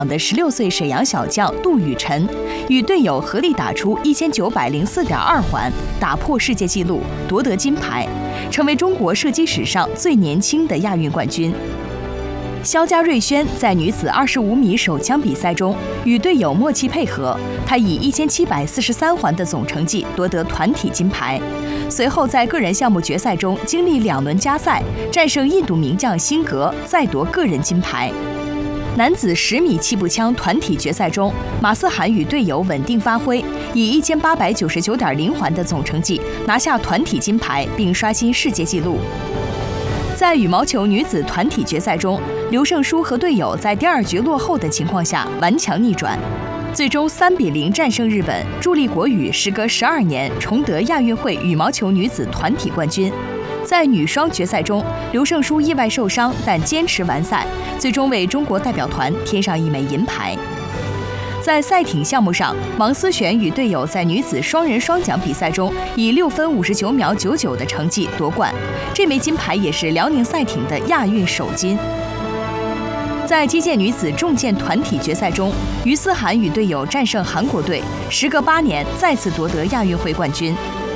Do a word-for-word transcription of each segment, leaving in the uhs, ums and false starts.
的十六岁沈阳小将杜雨辰与队友合力打出一千九百零四点二环，打破世界纪录，夺得金牌，成为中国射击史上最年轻的亚运冠军。肖家瑞轩在女子二十五米手枪比赛中与队友默契配合，她以一千七百四十三环的总成绩夺得团体金牌。随后在个人项目决赛中经历两轮加赛，战胜印度名将辛格，再夺个人金牌。男子十米气步枪团体决赛中，马思涵与队友稳定发挥，以一千八百九十九点零环的总成绩拿下团体金牌，并刷新世界纪录。在羽毛球女子团体决赛中，刘胜书和队友在第二局落后的情况下顽强逆转，最终三比零战胜日本，助力国羽时隔十二年重得亚运会羽毛球女子团体冠军。在女双决赛中，刘胜书意外受伤，但坚持完赛，最终为中国代表团添上一枚银牌。在赛艇项目上，王思璇与队友在女子双人双桨比赛中以六分五十九秒九九的成绩夺冠，这枚金牌也是辽宁赛艇的亚运首金。在击剑女子重剑团体决赛中，于思涵与队友战胜韩国队，时隔八年再次夺得亚运会冠军。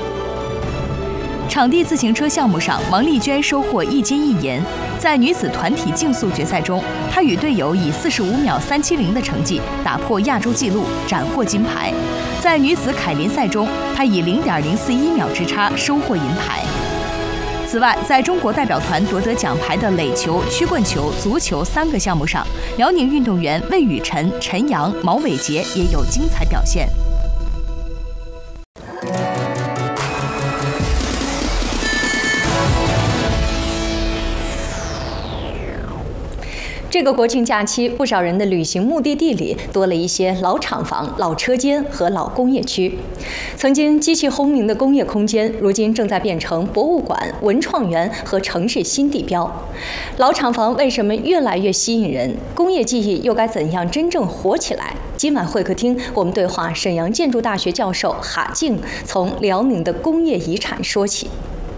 场地自行车项目上，王丽娟收获一金一银。在女子团体竞速决赛中，她与队友以四十五秒三七零的成绩打破亚洲纪录，斩获金牌。在女子凯林赛中，她以零点零四一秒之差收获银牌。此外，在中国代表团夺得奖牌的垒球、曲棍球、足球三个项目上，辽宁运动员魏雨辰、陈阳、毛伟杰也有精彩表现。 这个国庆假期，不少人的旅行目的地里多了一些老厂房、老车间和老工业区。曾经机器轰鸣的工业空间，如今正在变成博物馆、文创园和城市新地标。老厂房为什么越来越吸引人？工业记忆又该怎样真正活起来？今晚会客厅，我们对话沈阳建筑大学教授哈静，从辽宁的工业遗产说起。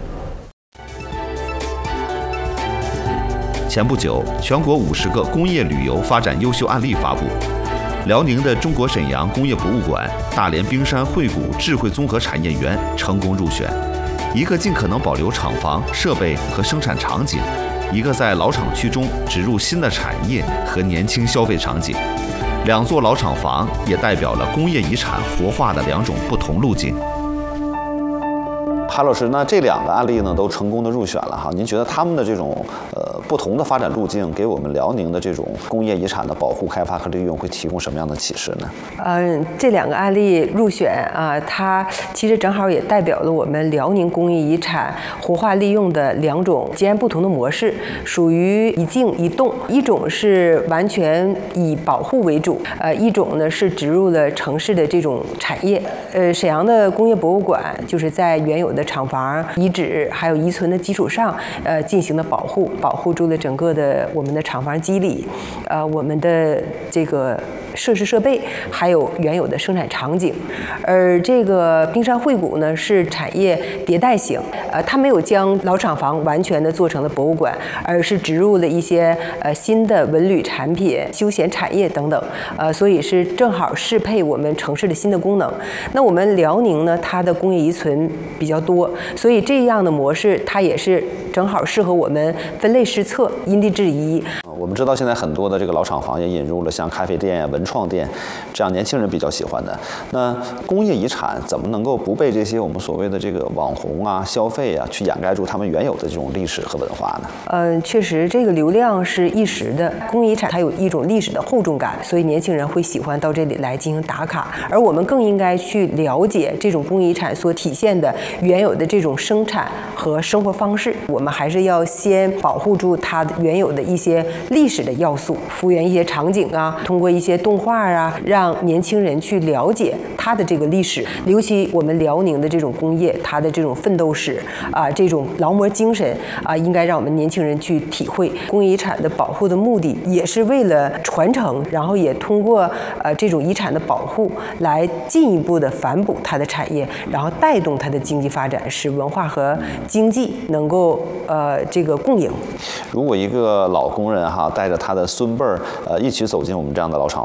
前不久，全国五十个工业旅游发展优秀案例发布，辽宁的中国沈阳工业博物馆、大连冰山惠谷智慧综合产业园成功入选，一个尽可能保留厂房、设备和生产场景，一个在老厂区中植入新的产业和年轻消费场景。两座老厂房也代表了工业遗产活化的两种不同路径。 韩老师，那这两个案例呢都成功的入选了哈，您觉得他们的这种呃不同的发展路径，给我们辽宁的这种工业遗产的保护、开发和利用会提供什么样的启示呢？ 嗯，这两个案例入选啊，它其实正好也代表了我们辽宁工业遗产活化利用的两种截然不同的模式，属于一静一动。一种是完全以保护为主，呃，一种呢是植入了城市的这种产业。呃，沈阳的工业博物馆就是在原有的厂房遗址还有遗存的基础上，呃，进行了保护，保护住了整个的我们的厂房基理，呃，我们的这个设施设备，还有原有的生产场景。而这个冰山惠谷呢，是产业迭代型，呃，它没有将老厂房完全的做成了博物馆，而是植入了一些呃新的文旅产品、休闲产业等等，呃，所以是正好适配我们城市的新的功能。那我们辽宁呢，它的工业遗存比较多，所以这样的模式它也是正好适合我们分类施策、因地制宜。 我们知道现在很多的这个老厂房也引入了像咖啡店呀、文创店这样年轻人比较喜欢的。那工业遗产怎么能够不被这些我们所谓的这个网红啊、消费啊去掩盖住他们原有的这种历史和文化呢？ 嗯，确实，这个流量是一时的，工业遗产它有一种历史的厚重感，所以年轻人会喜欢到这里来进行打卡。而我们更应该去了解这种工业遗产所体现的原有的这种生产和生活方式。我们还是要先保护住它原有的一些历史的要素，复原一些场景啊，通过一些动画啊，让年轻人去了解它的这个历史。尤其我们辽宁的这种工业，它的这种奋斗史啊，这种劳模精神啊，应该让我们年轻人去体会。工业遗产的保护的目的，也是为了传承，然后也通过呃这种遗产的保护，来进一步的反哺它的产业，然后带动它的经济发展，使文化和经济能够呃这个共赢。 如果一个老工人哈带着他的孙辈儿呃一起走进我们这样的老厂